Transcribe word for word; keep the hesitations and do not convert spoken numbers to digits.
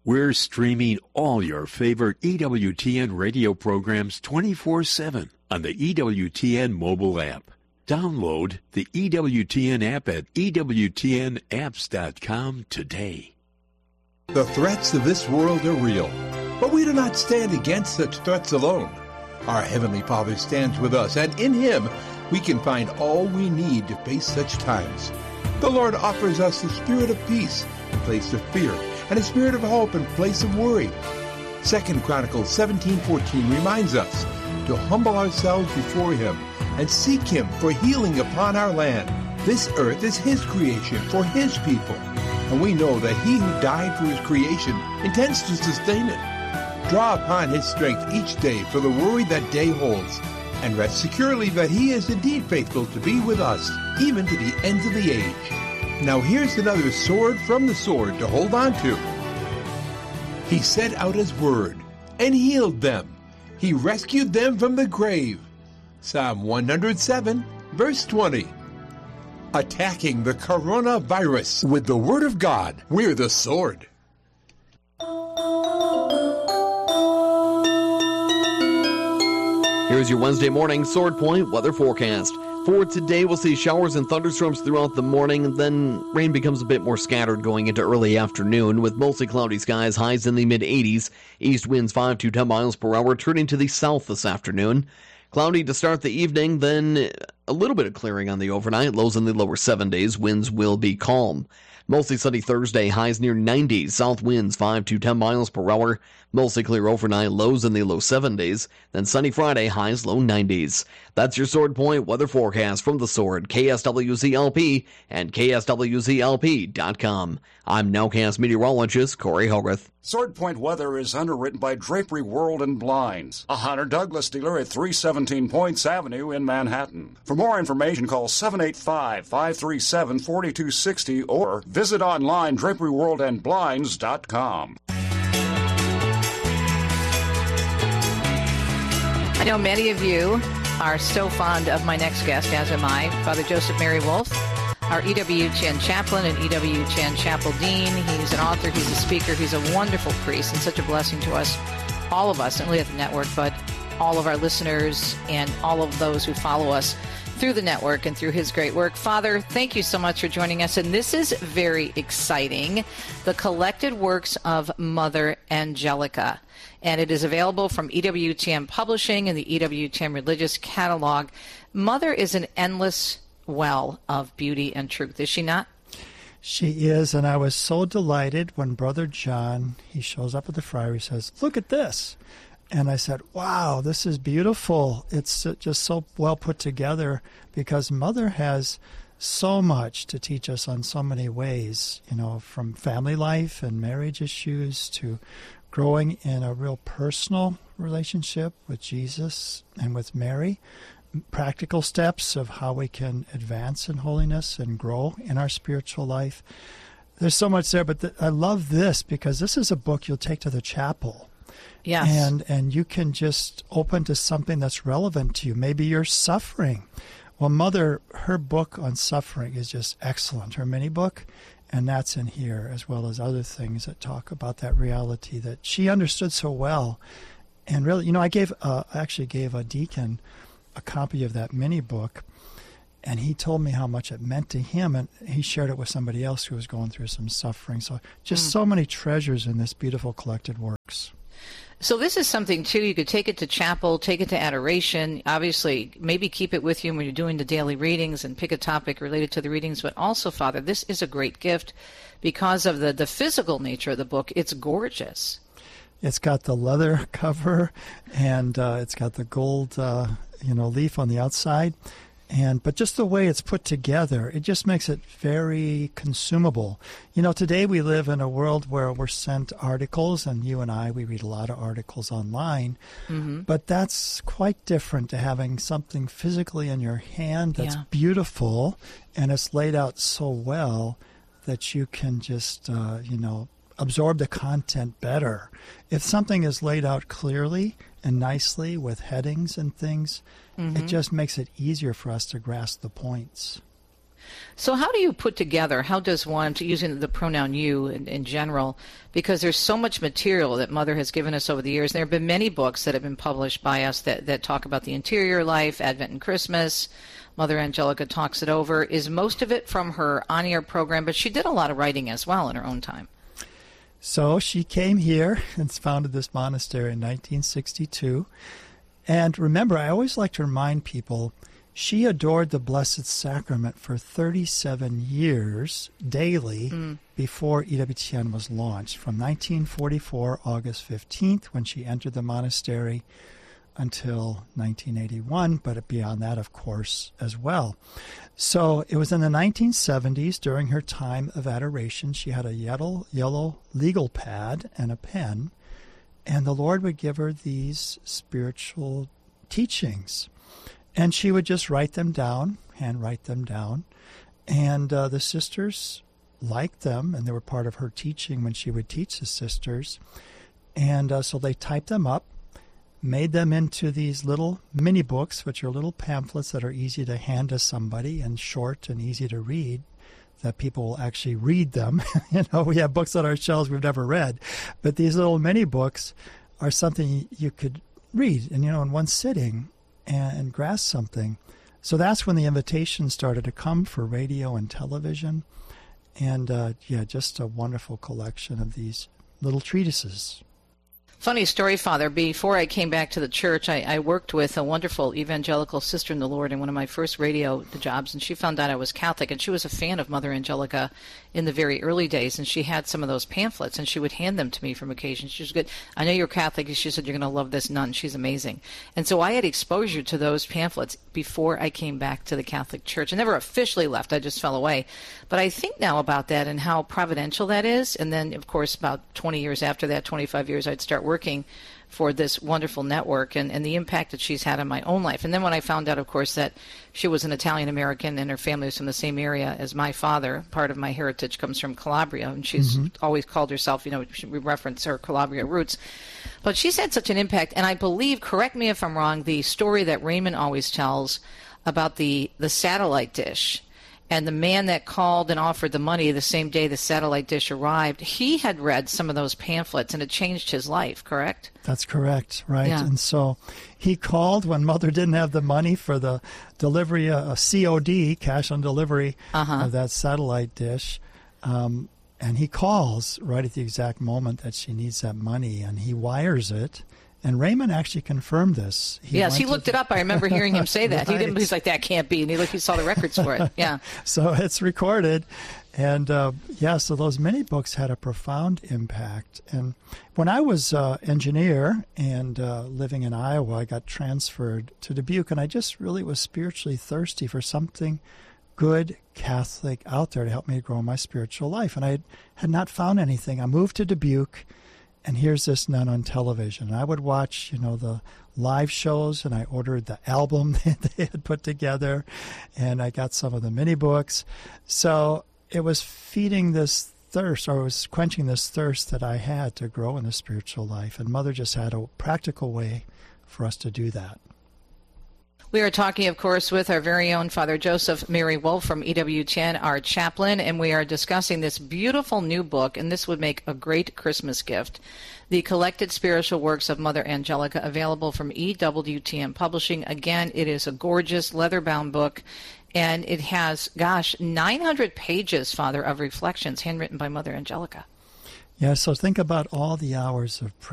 We're streaming all your favorite E W T N radio programs twenty-four seven on the E W T N mobile app. Download the E W T N app at E W T N apps dot com today. The threats of this world are real, but we do not stand against such threats alone. Our Heavenly Father stands with us, and in Him we can find all we need to face such times. The Lord offers us the spirit of peace in place of fear, and a spirit of hope in place of worry. Second Chronicles seventeen fourteen reminds us to humble ourselves before Him and seek Him for healing upon our land. This earth is His creation for His people, and we know that He who died for His creation intends to sustain it. Draw upon His strength each day for the worry that day holds, and rest securely that He is indeed faithful to be with us, even to the ends of the age. Now here's another sword from the sword to hold on to. He sent out His word and healed them. He rescued them from the grave. Psalm one hundred seven, verse twenty. Attacking the coronavirus with the Word of God. We're the sword. Here's your Wednesday morning Sword Point weather forecast. For today, we'll see showers and thunderstorms throughout the morning, and then rain becomes a bit more scattered going into early afternoon, with mostly cloudy skies, highs in the mid eighties, east winds five to ten miles per hour, turning to the south this afternoon. Cloudy to start the evening, then a little bit of clearing on the overnight, lows in the lower seventies, winds will be calm. Mostly sunny Thursday, highs near ninety, south winds five to ten miles per hour, mostly clear overnight, lows in the low seventies, then sunny Friday, highs low nineties. That's your Sword Point weather forecast from the Sword, K S W Z L P and K S W Z L P dot com. I'm Nowcast meteorologist Corey Hogarth. Sword Point weather is underwritten by Drapery World and Blinds, a Hunter Douglas dealer at three seventeen Points Avenue in Manhattan. For more information, call seven eight five, five three seven, four two six zero or visit online drapery world and blinds dot com. I know many of you are so fond of my next guest, as am I, Father Joseph Mary Wolf, our E W T N chaplain and E W T N chapel dean. He's an author, he's a speaker, he's a wonderful priest and such a blessing to us, all of us, not only at the network, but all of our listeners and all of those who follow us through the network and through his great work. Father, thank you so much for joining us. And this is very exciting, the collected works of Mother Angelica. And it is available from E W T N Publishing and the E W T N Religious Catalog. Mother is an endless well of beauty and truth, is she not? She is, and I was so delighted when Brother John, he shows up at the friary, says, "Look at this." And I said, wow, this is beautiful. It's just so well put together, because Mother has so much to teach us on so many ways, you know, from family life and marriage issues to growing in a real personal relationship with Jesus and with Mary, practical steps of how we can advance in holiness and grow in our spiritual life. There's so much there, but th- I love this because this is a book you'll take to the chapel. Yes. And and you can just open to something that's relevant to you. Maybe you're suffering. Well, Mother, her book on suffering is just excellent, her mini book, and that's in here, as well as other things that talk about that reality that she understood so well. And really, you know, I gave, uh, I actually gave a deacon a copy of that mini book, and he told me how much it meant to him, and he shared it with somebody else who was going through some suffering. So just mm. so many treasures in this beautiful collected works. So this is something, too, you could take it to chapel, take it to adoration, obviously maybe keep it with you when you're doing the daily readings and pick a topic related to the readings. But also, Father, this is a great gift because of the, the physical nature of the book. It's gorgeous. It's got the leather cover, and uh, it's got the gold uh, you know, leaf on the outside. And but just the way it's put together, it just makes it very consumable. You know, today we live in a world where we're sent articles, and you and I, we read a lot of articles online. Mm-hmm. But that's quite different to having something physically in your hand that's yeah. beautiful, and it's laid out so well that you can just, uh, you know, absorb the content better. If something is laid out clearly and nicely with headings and things, mm-hmm. it just makes it easier for us to grasp the points. So how do you put together, how does one, to using the pronoun you in, in general, because there's so much material that Mother has given us over the years. There have been many books that have been published by us that, that talk about the interior life, Advent and Christmas. Mother Angelica talks it over. Is most of it from her on-air program, but she did a lot of writing as well in her own time. So she came here and founded this monastery in nineteen sixty-two. And remember, I always like to remind people, she adored the Blessed Sacrament for thirty-seven years daily mm. before E W T N was launched, from nineteen forty-four, August fifteenth, when she entered the monastery, until nineteen eighty-one, but beyond that, of course, as well. So it was in the nineteen seventies, during her time of adoration, she had a yellow, yellow legal pad and a pen, and the Lord would give her these spiritual teachings. And she would just write them down, handwrite them down. And uh, the sisters liked them, and they were part of her teaching when she would teach the sisters. And uh, so they typed them up, made them into these little mini books, which are little pamphlets that are easy to hand to somebody and short and easy to read, that people will actually read them. You know, we have books on our shelves we've never read, but these little mini books are something you could read, and you know, in one sitting, and, and grasp something. So that's when the invitations started to come for radio and television, and uh, yeah, just a wonderful collection of these little treatises. Funny story, Father. Before I came back to the church, I, I worked with a wonderful evangelical sister in the Lord in one of my first radio jobs, and she found out I was Catholic, and she was a fan of Mother Angelica in the very early days, and she had some of those pamphlets, and she would hand them to me from occasion. She was good. I know you're Catholic. She said, you're going to love this nun. She's amazing. And so I had exposure to those pamphlets before I came back to the Catholic Church. I never officially left. I just fell away. But I think now about that and how providential that is. And then, of course, about twenty years after that, twenty-five years, I'd start working for this wonderful network and, and the impact that she's had on my own life. And then when I found out, of course, that she was an Italian-American and her family was from the same area as my father, part of my heritage comes from Calabria, and she's mm-hmm. always called herself, you know, we reference her Calabria roots. But she's had such an impact, and I believe, correct me if I'm wrong, the story that Raymond always tells about the, the satellite dish, and the man that called and offered the money the same day the satellite dish arrived, he had read some of those pamphlets, and it changed his life, correct? That's correct, right? Yeah. And so he called when Mother didn't have the money for the delivery, a C O D, cash on delivery, uh-huh. of that satellite dish. Um, and he calls right at the exact moment that she needs that money, and he wires it. And Raymond actually confirmed this. He yes, he looked the... it up. I remember hearing him say that. Right. He didn't. He's like, that can't be. And he looked. He saw the records for it. Yeah. So it's recorded, and uh, yeah. So those mini books had a profound impact. And when I was uh, engineer and uh, living in Iowa, I got transferred to Dubuque, and I just really was spiritually thirsty for something good Catholic out there to help me grow my spiritual life. And I had, had not found anything. I moved to Dubuque. And here's this nun on television. And I would watch, you know, the live shows, and I ordered the album that they had put together, and I got some of the mini books. So it was feeding this thirst, or it was quenching this thirst that I had to grow in the spiritual life. And Mother just had a practical way for us to do that. We are talking, of course, with our very own Father Joseph Mary Wolf from E W T N, our chaplain, and we are discussing this beautiful new book, and this would make a great Christmas gift, The Collected Spiritual Works of Mother Angelica, available from E W T N Publishing. Again, it is a gorgeous leather-bound book, and it has, gosh, nine hundred pages, Father, of reflections handwritten by Mother Angelica. Yeah, so think about all the hours of prayer